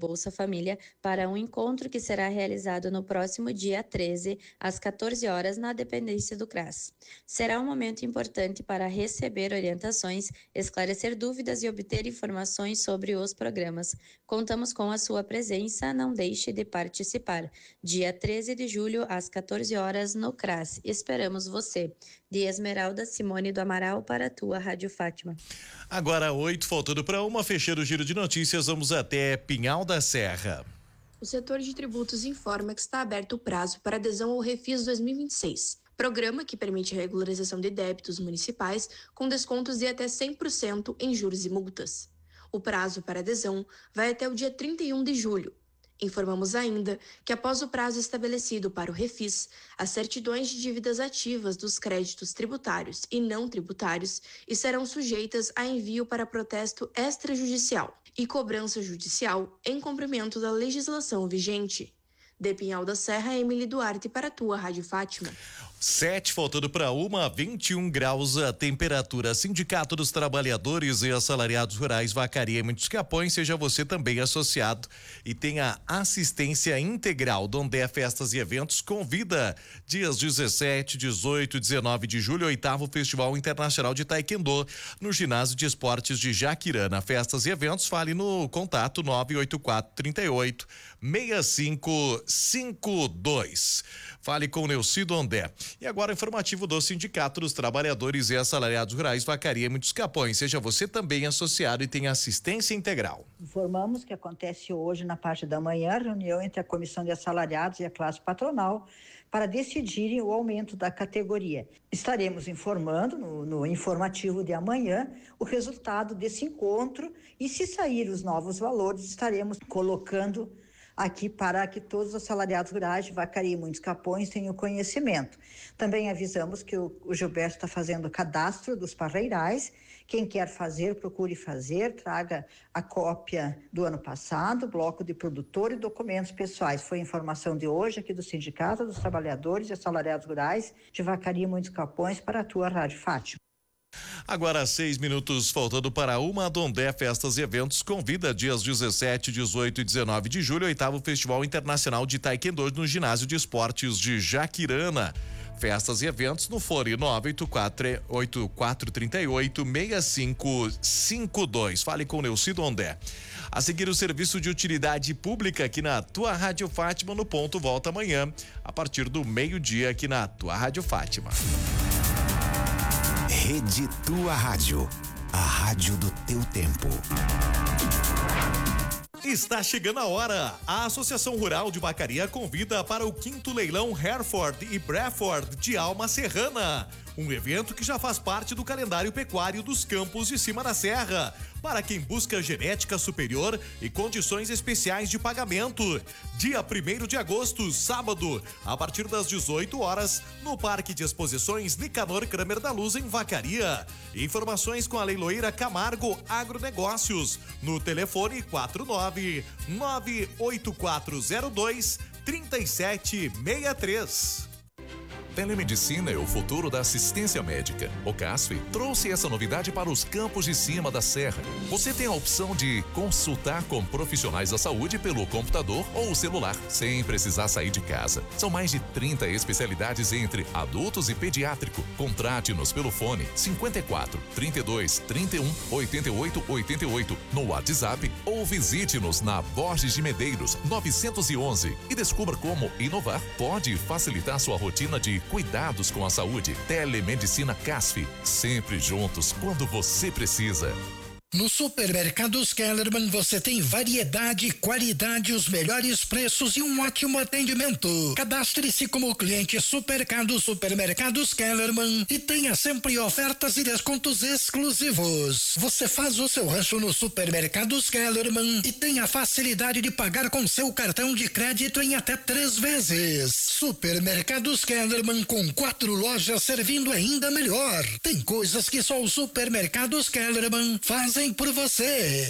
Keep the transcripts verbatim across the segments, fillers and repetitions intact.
Bolsa Família para um encontro que será realizado no próximo dia treze, às quatorze horas, na dependência do C R A S. Será um momento importante para receber orientações, esclarecer dúvidas e obter informações sobre os programas. Contamos com a sua presença, não deixe de participar. Dia treze de julho, às quatorze horas, no C R A S. Esperamos você. De Esmeralda Simone do Amaral para a tua Rádio Fátima. Agora oito, faltando para uma, fechando o giro de notícias, vamos até Pinhal da Serra. O setor de tributos informa que está aberto o prazo para adesão ao Refis dois mil e vinte e seis, programa que permite a regularização de débitos municipais com descontos de até cem por cento em juros e multas. O prazo para adesão vai até o dia trinta e um de julho. Informamos ainda que, após o prazo estabelecido para o Refis, as certidões de dívidas ativas dos créditos tributários e não tributários estarão sujeitas a envio para protesto extrajudicial e cobrança judicial em cumprimento da legislação vigente. De Pinhal da Serra, Emily Duarte para a tua Rádio Fátima. Sete, faltando para uma, vinte e um graus a temperatura. Sindicato dos Trabalhadores e Assalariados Rurais Vacaria e Muitos Capões, seja você também associado e tenha assistência integral. Dondé Festas e Eventos convida dias dezessete, dezoito e dezenove de julho, oitavo Festival Internacional de Taekwondo no Ginásio de Esportes de Jaquirana. Festas e Eventos, fale no contato nove oito quatro, trinta e oito, seis cinco cinco dois. Fale com o Neuci Dondé. E agora informativo do Sindicato dos Trabalhadores e Assalariados Rurais Vacaria e Muitos Capões. Seja você também associado e tenha assistência integral. Informamos que acontece hoje, na parte da manhã, reunião entre a Comissão de Assalariados e a classe patronal para decidirem o aumento da categoria. Estaremos informando no, no informativo de amanhã o resultado desse encontro e, se sair os novos valores, estaremos colocando aqui para que todos os assalariados rurais de Vacaria e Muitos Capões tenham conhecimento. Também avisamos que o, o Gilberto está fazendo o cadastro dos parreirais. Quem quer fazer, procure fazer, traga a cópia do ano passado, bloco de produtor e documentos pessoais. Foi a informação de hoje aqui do Sindicato dos Trabalhadores e Assalariados Rurais de Vacaria e Muitos Capões para a tua Rádio Fátima. Agora seis minutos faltando para uma, Dondé Festas e Eventos convida dias dezessete, dezoito e dezenove de julho, oitavo Festival Internacional de Taekwondo no Ginásio de Esportes de Jaquirana. Festas e eventos no fone nove oito quatro, oito quatro três oito, seis cinco cinco dois. Fale com o Neuci Dondé. A seguir, o serviço de utilidade pública aqui na tua Rádio Fátima no ponto volta amanhã, a partir do meio-dia aqui na tua Rádio Fátima. Rede Tua Rádio, a rádio do teu tempo. Está chegando a hora. A Associação Rural de Vacaria convida para o quinto leilão Hereford e Breford de Alma Serrana. Um evento que já faz parte do calendário pecuário dos campos de cima da serra, para quem busca genética superior e condições especiais de pagamento. Dia primeiro de agosto, sábado, a partir das dezoito horas, no Parque de Exposições Nicanor Kramer da Luz, em Vacaria. Informações com a leiloeira Camargo Agronegócios, no telefone quatro nove nove oito quatro zero dois, três sete seis três. Telemedicina é o futuro da assistência médica. O CASF trouxe essa novidade para os campos de cima da serra. Você tem a opção de consultar com profissionais da saúde pelo computador ou celular, sem precisar sair de casa. São mais de trinta especialidades entre adultos e pediátrico. Contrate-nos pelo fone cinquenta e quatro, trinta e dois, trinta e um, oitenta e oito, oitenta e oito no WhatsApp ou visite-nos na Borges de Medeiros novecentos e onze e descubra como inovar pode facilitar sua rotina de cuidados com a saúde. Telemedicina CASF, sempre juntos quando você precisa. No Supermercados Kellerman você tem variedade, qualidade, os melhores preços e um ótimo atendimento. Cadastre-se como cliente Supermercados Supermercados Kellerman e tenha sempre ofertas e descontos exclusivos. Você faz o seu rancho no Supermercados Kellerman e tem a facilidade de pagar com seu cartão de crédito em até três vezes. Supermercados Kellerman, com quatro lojas servindo ainda melhor. Tem coisas que só o Supermercados Kellerman fazem por você.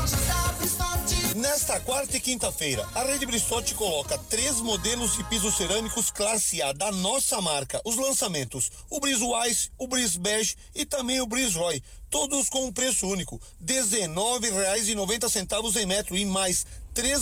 Nesta quarta e quinta-feira, a Rede Bristotti coloca três modelos de pisos cerâmicos classe A da nossa marca. Os lançamentos: o Bris Wise, o Bris Beige e também o Bris Roy. Todos com um preço único, dezenove reais e noventa centavos em metro e mais três